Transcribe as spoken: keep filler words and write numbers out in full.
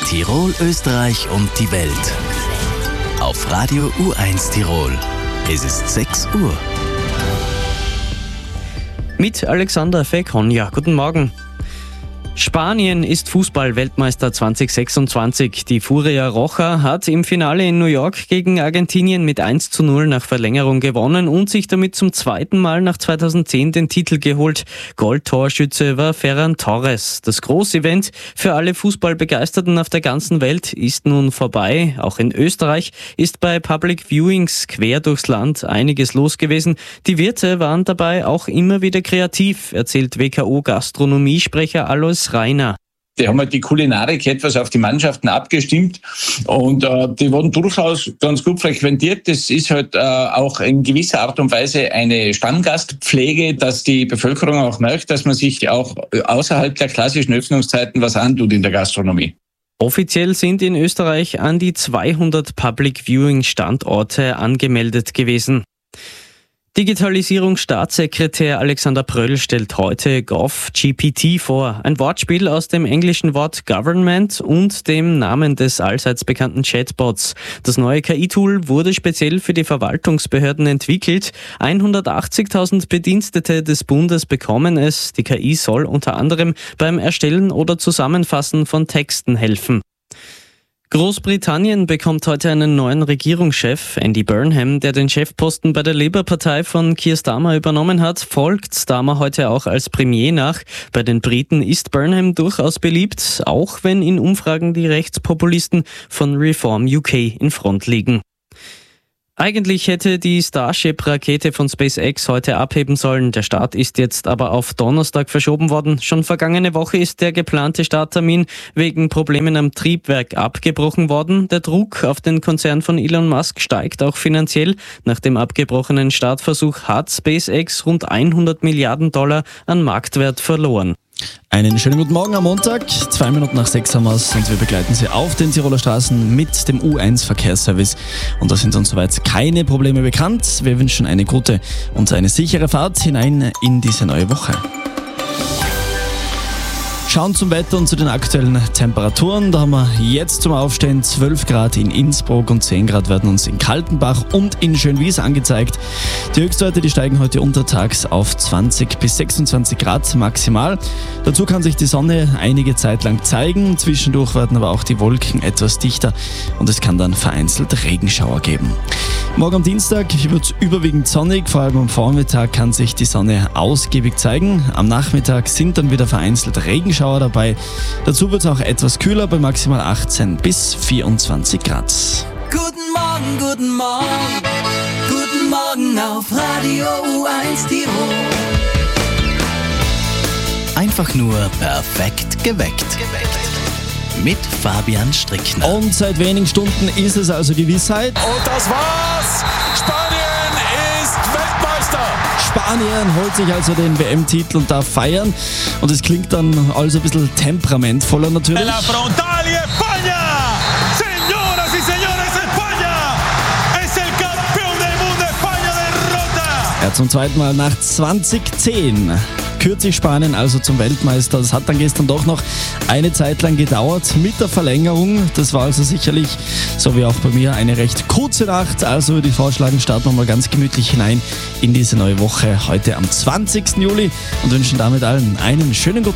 Tirol, Österreich und die Welt. Auf Radio U eins Tirol. Es ist sechs Uhr. Mit Alexander Fekonja. Guten Morgen. Spanien ist Fußball-Weltmeister zwanzig sechsundzwanzig. Die Furia Roja hat im Finale in New York gegen Argentinien mit eins zu null nach Verlängerung gewonnen und sich damit zum zweiten Mal nach zweitausendzehn den Titel geholt. Goldtorschütze war Ferran Torres. Das Großevent für alle Fußballbegeisterten auf der ganzen Welt ist nun vorbei. Auch in Österreich ist bei Public Viewings quer durchs Land einiges los gewesen. Die Wirte waren dabei auch immer wieder kreativ, erzählt W K O-Gastronomiesprecher Alois Rainer. Die haben halt die Kulinarik etwas auf die Mannschaften abgestimmt und äh, die wurden durchaus ganz gut frequentiert. Das ist halt äh, auch in gewisser Art und Weise eine Stammgastpflege, dass die Bevölkerung auch merkt, dass man sich auch außerhalb der klassischen Öffnungszeiten was antut in der Gastronomie. Offiziell sind in Österreich an die zweihundert Public Viewing Standorte angemeldet gewesen. Digitalisierungsstaatssekretär Alexander Pröll stellt heute Gov-G P T vor. Ein Wortspiel aus dem englischen Wort Government und dem Namen des allseits bekannten Chatbots. Das neue K I-Tool wurde speziell für die Verwaltungsbehörden entwickelt. hundertachtzigtausend Bedienstete des Bundes bekommen es. Die K I soll unter anderem beim Erstellen oder Zusammenfassen von Texten helfen. Großbritannien bekommt heute einen neuen Regierungschef. Andy Burnham, der den Chefposten bei der Labour-Partei von Keir Starmer übernommen hat, folgt Starmer heute auch als Premier nach. Bei den Briten ist Burnham durchaus beliebt, auch wenn in Umfragen die Rechtspopulisten von Reform U K in Front liegen. Eigentlich hätte die Starship-Rakete von SpaceX heute abheben sollen. Der Start ist jetzt aber auf Donnerstag verschoben worden. Schon vergangene Woche ist der geplante Starttermin wegen Problemen am Triebwerk abgebrochen worden. Der Druck auf den Konzern von Elon Musk steigt auch finanziell. Nach dem abgebrochenen Startversuch hat SpaceX rund hundert Milliarden Dollar an Marktwert verloren. Einen schönen guten Morgen am Montag, zwei Minuten nach sechs haben wir's und wir begleiten Sie auf den Tiroler Straßen mit dem U eins Verkehrsservice und da sind uns soweit keine Probleme bekannt. Wir wünschen eine gute und eine sichere Fahrt hinein in diese neue Woche. Schauen zum Wetter und zu den aktuellen Temperaturen. Da haben wir jetzt zum Aufstehen zwölf Grad in Innsbruck und zehn Grad werden uns in Kaltenbach und in Schönwies angezeigt. Die Höchstwerte, die steigen heute untertags auf zwanzig bis sechsundzwanzig Grad maximal. Dazu kann sich die Sonne einige Zeit lang zeigen. Zwischendurch werden aber auch die Wolken etwas dichter und es kann dann vereinzelt Regenschauer geben. Morgen am Dienstag wird es überwiegend sonnig, vor allem am Vormittag kann sich die Sonne ausgiebig zeigen. Am Nachmittag sind dann wieder vereinzelt Regenschauer dabei. Dazu wird es auch etwas kühler bei maximal achtzehn bis vierundzwanzig Grad. Guten Morgen, guten Morgen, guten Morgen auf Radio U eins Tirol. Einfach nur perfekt geweckt. Mit Fabian Strickner. Und seit wenigen Stunden ist es also Gewissheit. Und das war's! Spanien ist Weltmeister! Spanien holt sich also den W M-Titel und darf feiern. Und es klingt dann also ein bisschen temperamentvoller natürlich. La frontale España! Señoras y señores, España! Es el campeón del mundo, España derrota! Ja, zum zweiten Mal nach zweitausendzehn kürt sich Spanien also zum Weltmeister. Das hat dann gestern doch noch eine Zeit lang gedauert mit der Verlängerung. Das war also sicherlich, so wie auch bei mir, eine recht kurze Nacht. Also würde ich vorschlagen, starten wir mal ganz gemütlich hinein in diese neue Woche heute am zwanzigsten Juli und wünschen damit allen einen schönen guten